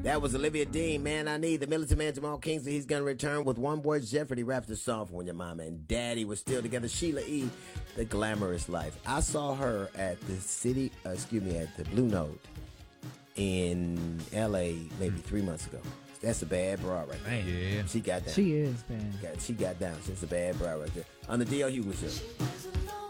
That was Olivia Dean, Man I Need. The Militant Man Jamal Kingsley, he's going to return with One Boy Jeopardy. Raps the song for When Your Mama and Daddy was still together. Sheila E., The Glamorous Life. I saw her at the at the Blue Note in L.A. maybe 3 months ago. That's a bad bra right there. Yeah. She got down. She is, man. She got down. She's a bad bra right there. On the D.L. Hughley Show.